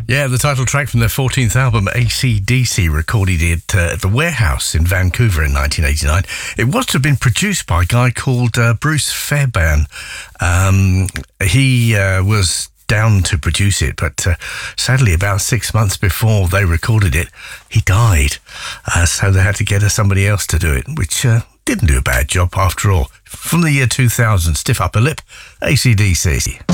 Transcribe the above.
Yeah, the title track from their 14th album, AC/DC, recorded it at the Warehouse in Vancouver in 1989. It was to have been produced by a guy called Bruce Fairbairn. He was down to produce it, but sadly about 6 months before they recorded it, he died. So they had to get somebody else to do it, which didn't do a bad job after all. From the year 2000, Stiff Upper Lip, AC/DC.